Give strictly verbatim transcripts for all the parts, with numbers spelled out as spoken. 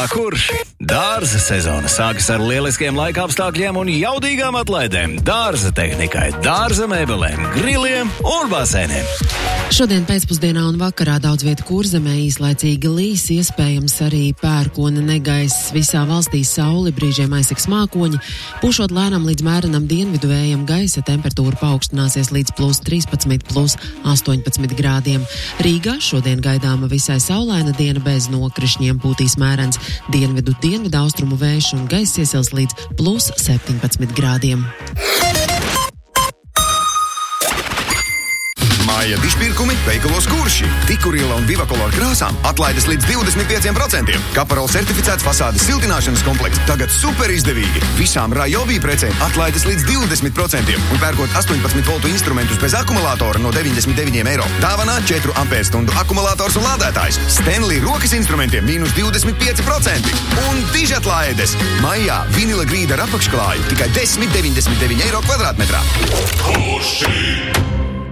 kurš. Dārza sezona sākas ar lieliskiem laika apstākļiem un jaudīgām atlaidēm dārza tehnikai, dārza mēbelēm, griliem un basēniem. Šodien pēcpusdienā un vakarā daudz vietu Kurzemē īslaicīgi līs, iespējams arī pērkona negaiss. Visā valstī sauli, brīžiem aizseks mākoņi, pušot lēnam līdz mērenam dienvidu vējam, gaisa temperatūra paaugstināsies līdz plus trīspadsmit, plus astoņpadsmit grādiem. Rīgā šodien gaidāma visai saulaina diena bez nokrišņiem, pūtīs mērens dienvidu dienvidu austrumu vējš un gaiss iesils līdz plus septiņpadsmit grādiem. Māja dišpirkumi veikalos Kurši. Tikurila un Vivakolor krāsām atlaides līdz divdesmit pieciem procentiem. Kaparol certificēts fasādes siltināšanas komplekts tagad super izdevīgi. Visām Rajovī precēm atlaides līdz divdesmit procentiem un pērkot astoņpadsmit voltu instrumentus bez akumulātora no deviņdesmit deviņiem eiro. Dāvanā četru ampērstundu akumulators un lādētājs. Stanley rokas instrumentiem mīnus divdesmit pieci procenti. Un dižatlaides. Maijā vinila grīda ar apakšklāju tikai desmit deviņdesmit deviņi eiro kvadrātmetrā. Kurši!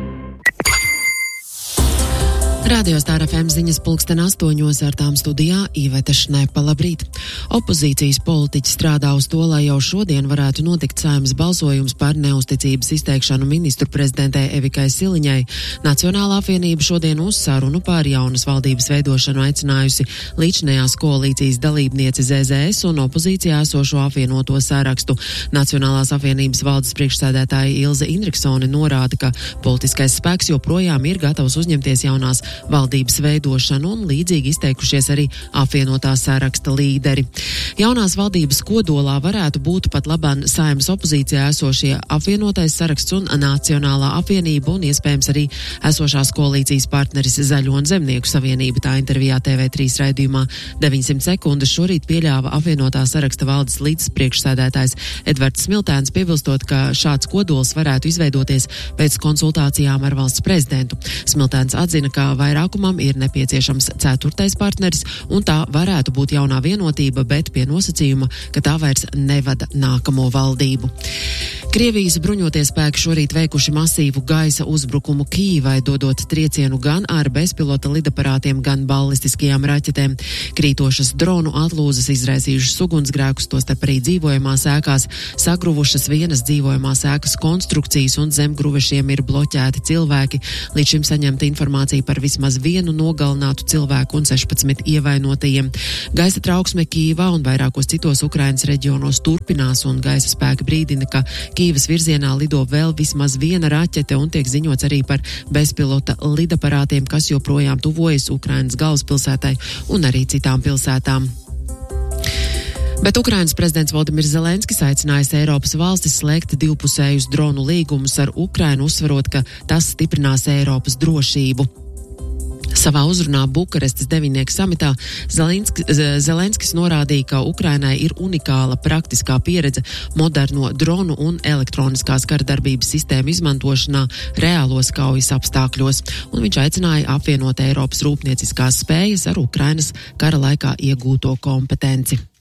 Radio Star F M ziņas pulksten astoņos, ar tām studijā Iveta Šnepa. Labrīt! Opozīcijas politiķi strādā uz to, lai jau šodien varētu notikt Saeimas balsojums par neusticības izteikšanu ministru prezidentei Evikai Siliņai. Nacionālā apvienība šodien uz sarunu par jaunas valdības veidošanu aicinājusi līdzinējās koalīcijas dalībnieci Z Z S un opozīcijā esošo apvienoto sarakstu. Nacionālās apvienības valdes priekšsēdētāja Ilze Indriksone norāda, ka politiskais spēks joprojām ir gatavs uzņemties jaunās valdības veidošanu un līdzīgi izteikušies arī apvienotā saraksta līderi. Jaunās valdības kodolā varētu būt pat labāk Saeimas opozīcijā esošie apvienotais saraksts un Nacionālā apvienība un iespējams arī esošās koalīcijas partneris Zaļo un Zemnieku savienība. Tā intervijā T V trīs raidījumā deviņsimt sekundes šorīt pieļāva apvienotā saraksta valdes līdzpriekšsēdētājs Edvards Smiltēns, piebilstot, ka šāds kodols varētu izveidoties pēc konsultācijām ar valsts prezidentu. Smiltēns atzina, ka vairākumam ir nepieciešams ceturtais partneris, un tā varētu būt jaunā vienotība, bet pie nosacījuma, ka tā vairs nevada nākamo valdību. Krievijas bruņoties spēki šorīt veikuši masīvu gaisa uzbrukumu Kijivai, dodot triecienu gan ar bezpilota lidaparātiem, gan ballistiskajām raķetēm. Krītošas dronu atlūzas izraisījušas ugunsgrēkus, tostarp arī dzīvojamās ēkās, sagruvušas vienas dzīvojamās ēkas konstrukcijas un zem gruvešiem ir bloķēti cilvēki. Līdz šim saņemta informācija par vismaz vienu nogalinātu cilvēku un sešpadsmit ievainotajiem. Gaisa trauksme Kijivā un vairākos citos Ukrainas reģionos turpinās, un gaisa spēki brīdina, ka Kijivas virzienā lido vēl vismaz viena raķete, un tiek ziņots arī par bezpilota lidaparātiem, kas joprojām tuvojas Ukrainas galvaspilsētai un arī citām pilsētām. Bet Ukrainas prezidents Volodimirs Zelenskis aicinājis Eiropas valstis slēgt divpusējus dronu līgumus ar Ukrainu, uzsverot, ka tas stiprinās Eiropas drošību. Savā uzrunā Bukarestas devīnieku samitā Zelenskis, Zelenskis norādīja, ka Ukrainai ir unikāla praktiskā pieredze moderno dronu un elektroniskās karadarbības sistēmu izmantošanā reālos kaujas apstākļos, un viņš aicināja apvienot Eiropas rūpnieciskās spējas ar Ukrainas kara laikā iegūto kompetenci.